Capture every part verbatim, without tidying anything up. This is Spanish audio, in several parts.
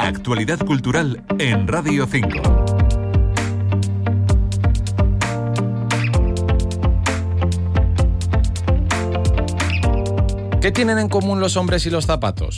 Actualidad cultural en Radio cinco. ¿Qué tienen en común los hombres y los zapatos?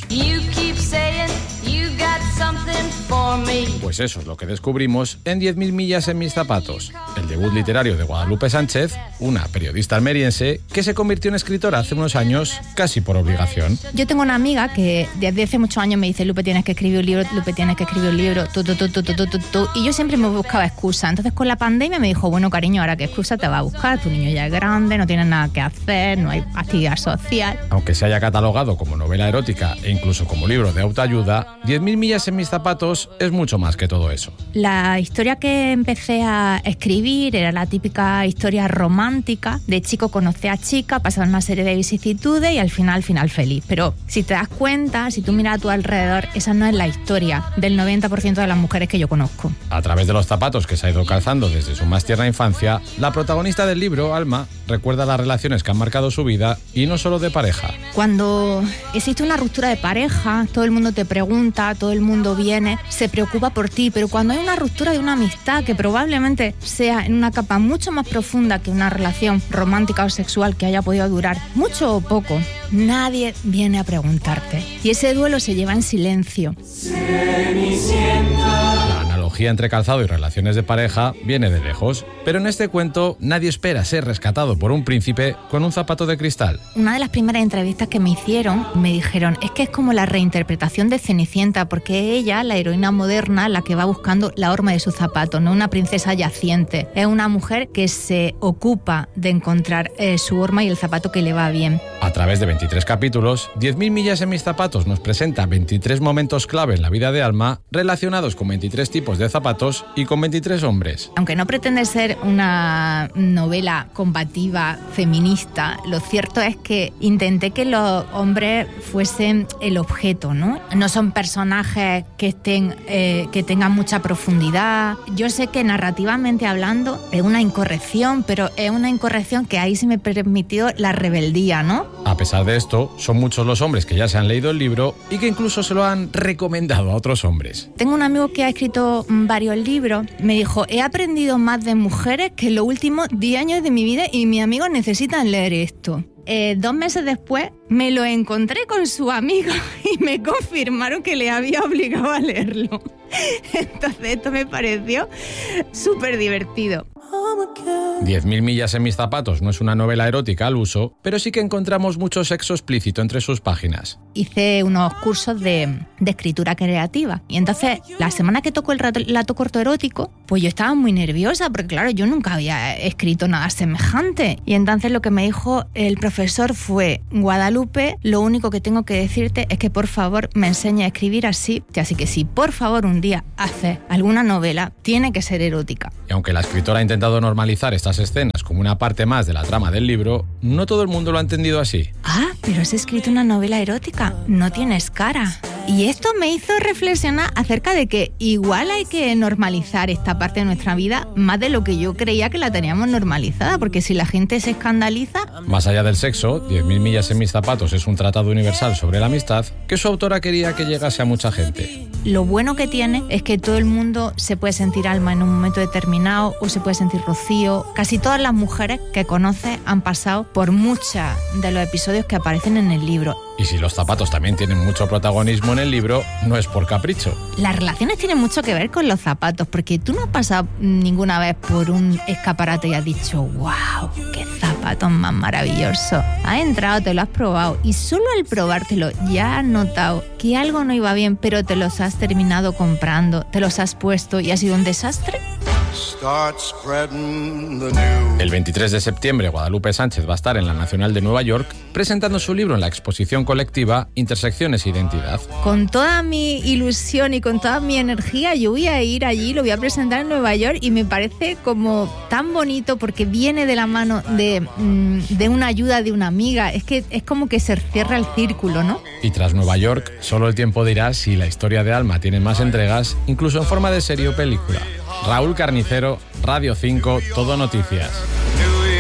Pues eso es lo que descubrimos en diez mil millas en mis zapatos, el debut literario de Guadalupe Sánchez, una periodista almeriense que se convirtió en escritora hace unos años casi por obligación. Yo tengo una amiga que desde hace muchos años me dice: Lupe, tienes que escribir un libro, Lupe, tienes que escribir un libro, tú, tú, tú, tú, tú, tú, tú, tú. Y yo siempre me buscaba excusa. Entonces con la pandemia me dijo: bueno, cariño, ahora qué excusa te va a buscar, tu niño ya es grande, no tienes nada que hacer, no hay actividad social. Aunque se haya catalogado como novela erótica e incluso como libro de autoayuda, diez mil millas en mis zapatos es mucho más que todo eso. La historia que empecé a escribir era la típica historia romántica de chico conoce a chica, pasan una serie de vicisitudes y al final, final feliz. Pero si te das cuenta, si tú miras a tu alrededor, esa no es la historia del noventa por ciento de las mujeres que yo conozco. A través de los zapatos que se ha ido calzando desde su más tierna infancia, la protagonista del libro, Alma, recuerda las relaciones que han marcado su vida y no solo de pareja. Cuando existe una ruptura de pareja, todo el mundo te pregunta, todo el mundo viene, se preocupa por ti, pero cuando hay una ruptura de una amistad que probablemente sea en una capa mucho más profunda que una relación romántica o sexual que haya podido durar mucho o poco, nadie viene a preguntarte. Y ese duelo se lleva en silencio. La analogía entre calzado y relaciones de pareja viene de lejos, pero en este cuento nadie espera ser rescatado por un príncipe con un zapato de cristal. Una de las primeras entrevistas que me hicieron, me dijeron: es que es como la reinterpretación de Cenicienta, porque ella, la heroína moderna, la que va buscando la horma de su zapato, no una princesa yaciente. Es una mujer que se ocupa de encontrar eh, su horma y el zapato que le va bien. A través de veintitrés capítulos, diez mil millas en mis zapatos nos presenta veintitrés momentos clave en la vida de Alma relacionados con veintitrés tipos de zapatos y con veintitrés hombres. Aunque no pretende ser una novela combativa, feminista, lo cierto es que intenté que los hombres fuesen el objeto, ¿no? No son personajes que estén eh, que tengan mucha profundidad. Yo sé que narrativamente hablando es una incorrección, pero es una incorrección que ahí se me permitió la rebeldía, ¿no? A pesar de esto, son muchos los hombres que ya se han leído el libro y que incluso se lo han recomendado a otros hombres. Tengo un amigo que ha escrito varios libros. Me dijo: he aprendido más de mujeres que en los últimos diez años de mi vida y mis amigos necesitan leer esto. Eh, dos meses después me lo encontré con su amigo y me confirmaron que le había obligado a leerlo. Entonces esto me pareció súper divertido. diez mil millas en mis zapatos no es una novela erótica al uso, pero sí que encontramos mucho sexo explícito entre sus páginas. Hice unos cursos de, de escritura creativa y entonces la semana que tocó el relato corto erótico, pues yo estaba muy nerviosa porque claro, yo nunca había escrito nada semejante. Y entonces lo que me dijo el profesor fue: Guadalupe, lo único que tengo que decirte es que por favor me enseñe a escribir así, así que si por favor un día haces alguna novela, tiene que ser erótica. Y aunque la escritora ha intentado normalizar estas escenas como una parte más de la trama del libro, no todo el mundo lo ha entendido así. Ah, pero has escrito una novela erótica, no tienes cara. Y esto me hizo reflexionar acerca de que igual hay que normalizar esta parte de nuestra vida más de lo que yo creía que la teníamos normalizada, porque si la gente se escandaliza... Más allá del sexo, diez mil millas en mis zapatos es un tratado universal sobre la amistad que su autora quería que llegase a mucha gente. Lo bueno que tiene es que todo el mundo se puede sentir Alma en un momento determinado o se puede sentir Rocío. Casi todas las mujeres que conoces han pasado por muchos de los episodios que aparecen en el libro. Y si los zapatos también tienen mucho protagonismo en el libro, no es por capricho. Las relaciones tienen mucho que ver con los zapatos, porque tú no has pasado ninguna vez por un escaparate y has dicho: ¡wow! ¡Qué zapatos más maravillosos! Has entrado, te lo has probado y solo al probártelo ya has notado que algo no iba bien, pero te los has terminado comprando, te los has puesto y ha sido un desastre. El veintitrés de septiembre, Guadalupe Sánchez va a estar en la Nacional de Nueva York presentando su libro en la exposición colectiva Intersecciones e Identidad. Con toda mi ilusión y con toda mi energía yo voy a ir allí, lo voy a presentar en Nueva York y me parece como tan bonito porque viene de la mano de, de una ayuda de una amiga. Es que es como que se cierra el círculo, ¿no? Y tras Nueva York, solo el tiempo dirá si la historia de Alma tiene más entregas, incluso en forma de serie o película. Raúl Carnicero, Radio cinco, Todo Noticias.